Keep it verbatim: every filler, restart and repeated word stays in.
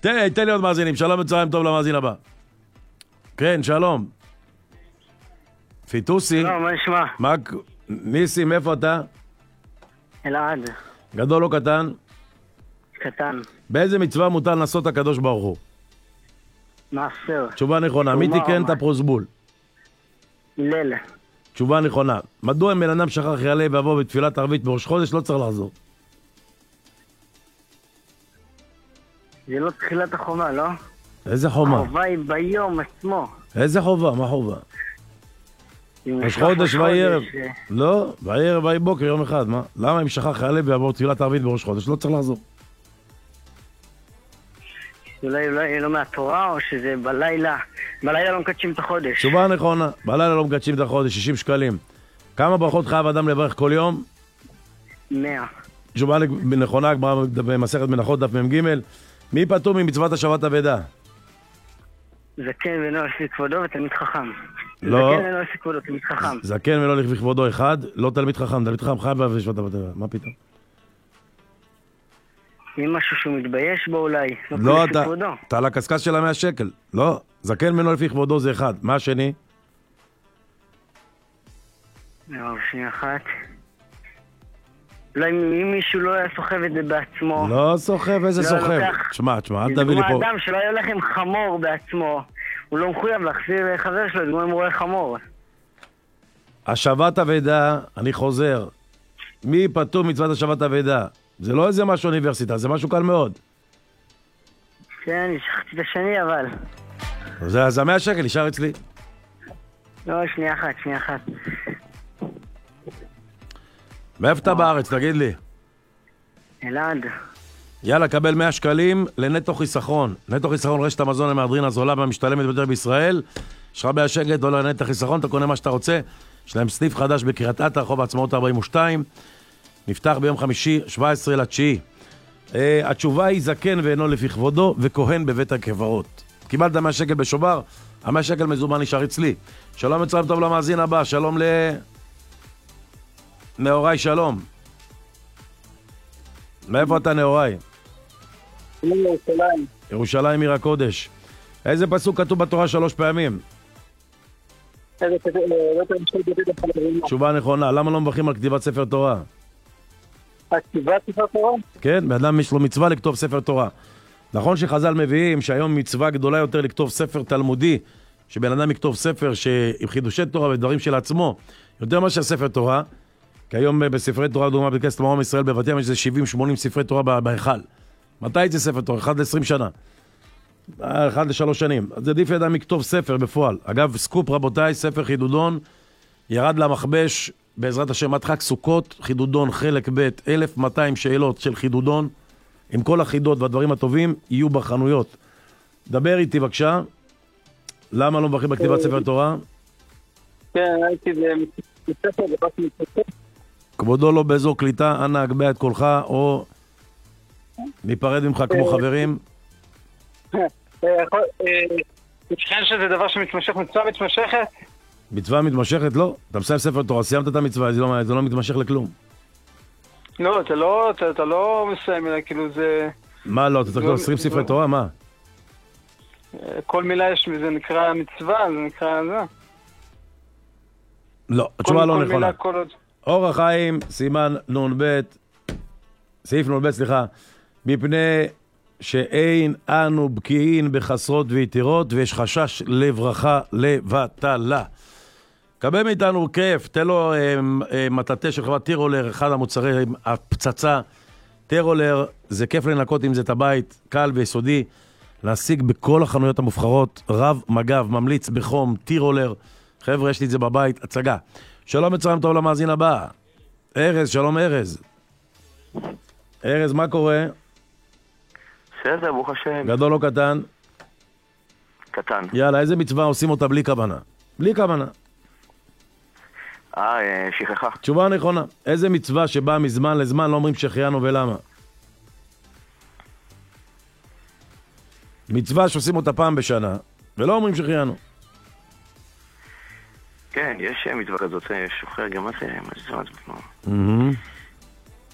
תן, תן לי עוד מאזינים, שלום וצהריים טוב למאזין הבא. כן, שלום. פיטוסי. שלום, מה נשמע? מה... ניסים, איפה אתה? אלעד. גדול או קטן? קטן. באיזה מצווה מוטל לנסות הקדוש ברוך הוא? מעשר. תשובה נכונה. מי תיקן את הפרוסבול? הלל. תשובה נכונה. מדוע אם בן אדם שכח יעלה ויבוא בתפילת ערבית בראש חודש לא צריך לחזור? זה לא תחילת החומה, לא? איזה חומה? החובה היא ביום עצמו. איזה חובה? מה חובה? ראש חודש וערב. לא, בערב ויהי בוקר יום אחד. מה? למה אם שכח יעלה ויבוא בתפילת ערבית בראש חודש לא צריך לחזור? אולי אולי לא מהתורה או שזה בלילה. בלילה לא מקדשים את החודש. תשובה נכונה. בלילה לא מקדשים את החודש, שישים שקלים. כמה ברכות חייב אדם לברך כל יום? מאה. תשובה נכונה, במסכת מנחות דף מ"ג. מי פטור ממצוות השבת אבדה? זקן ולא לפי כבודו ותלמיד חכם. לא. זקן ולא לפי כבודו, תלמיד חכם. זקן ולא לפי כבודו אחד, לא תלמיד חכם. תלמיד חכם חייב בשבת אבדה. מה פתאום? אם משהו שהוא מתבייש בו אולי. לא, אתה, אתה על הקסקס של המאה שקל. לא, זקן ולא לפי כבודו זה אחד. מה השני? לא, שנייה אחת. אולי אם מישהו לא היה סוחב את זה בעצמו. לא סוחב, איזה לא סוחב? לוקח... תשמע, תשמע, אל תביא לי פה... כמו אדם שלא היה הולך עם חמור בעצמו, הוא לא מחויב להחזיר חבר שלו, כמו אם הוא רואה חמור. השבת אבדה, אני חוזר. מי פטור מצוות השבת אבדה? זה לא איזה משהו אוניברסיטה, זה משהו קל מאוד. כן, שכחתי את השני אבל. זה, זה מאה שקל, נשאר אצלי. לא, שנייה אחת, שנייה אחת. מאיפה אתה בארץ, תגיד לי? אלעד. יאללה, קבל מאה שקלים לנטו חיסכון. נטו חיסכון, רשת המזון למהדרין הזולה והמשתלמת ביותר בישראל. יש לך מאה שקל, דולר לנטו חיסכון, אתה קונה מה שאתה רוצה. יש להם סניף חדש בקריית אתא, רחוב העצמאות ארבעים ושתיים. נפתח ביום חמישי, שבעה עשר לתשיעי. Uh, התשובה היא זקן ואינו לפי כבודו, וכהן בבית הקברות. קיבלת מאה שקל בשובר, המאה שקל מזומן נשאר אצלי. שלום וצהריים טוב למאזין הבא, שלום ל... נאורי, שלום. מאיפה אתה נאורי? ירושלים. ירושלים עיר הקודש. איזה פסוק כתוב בתורה שלוש פעמים? תשובה נכונה, למה לא מברכים על כתיבת ספר תורה? כתיבת ספר תורה? כן, באדם יש לו מצווה לכתוב ספר תורה. נכון שחז"ל מביאים שהיום מצווה גדולה יותר לכתוב ספר תלמודי, שבן אדם יכתוב ספר עם חידושי תורה ודברים של עצמו, יותר מאשר ספר תורה, כי היום בספרי תורה, דוגמה בכנסת מרום ישראל בבת ים, יש איזה שבעים שמונים ספרי תורה בהיכל. מתי יצא ספר תורה? אחד לעשרים שנה. אחד לשלוש שנים. אז עדיף אדם יכתוב ספר בפועל. אגב, סקופ רבותיי, ספר חידודון, ירד למחבש בעזרת השם עד חג סוכות, חידודון חלק ב', אלף ומאתיים שאלות של חידודון, עם כל החידות והדברים הטובים, יהיו בחנויות. דבר איתי בבקשה, למה לא מברכים בכתיבת ספר תורה? כן, הייתי בספר, ובאתי בספר. כבודו לא באזור קליטה, אנא הגביה את קולך, או ניפרד ממך כמו חברים. מתכן שזה דבר שמתמשך, מצווה מתמשכת? מצווה מתמשכת? לא. אתה מסיים ספר תורה, סיימת את המצווה, זה לא, זה לא מתמשך לכלום. לא, אתה לא, אתה, אתה לא מסיים, אלא כאילו זה... מה לא? אתה צריך לכתוב עשרים ספרי תורה? מה? כל מילה יש, זה נקרא מצווה, זה נקרא זה. לא, התשובה לא נכונה. כל עוד... אור החיים, סימן נון ב', סעיף נון ב', סליחה, מפני שאין אנו בקיאים בחסרות ויתירות, ויש חשש לברכה לבטלה. קבל מאיתנו כיף, תן לו אה, אה, מטאטה של חברת טירולר, אחד המוצרי הפצצה. טירולר, זה כיף לנקות עם זה את הבית, קל ויסודי, להשיג בכל החנויות המובחרות, רב מגב, ממליץ בחום, טירולר. חבר'ה, יש לי את זה בבית, הצגה. שלום וצהריים טוב למאזין הבא. ארז, שלום ארז. ארז, מה קורה? בסדר, ברוך השם. גדול או קטן? קטן. יאללה, איזה מצווה עושים אותה בלי כוונה? בלי כוונה. אה, שכחה. תשובה נכונה. איזה מצווה שבאה מזמן לזמן לא אומרים שחיינו ולמה? מצווה שעושים אותה פעם בשנה ולא אומרים שחיינו. כן, יש מצווה כזאת, שוחר גם מה זה, מה זה, מה זה, מה זה.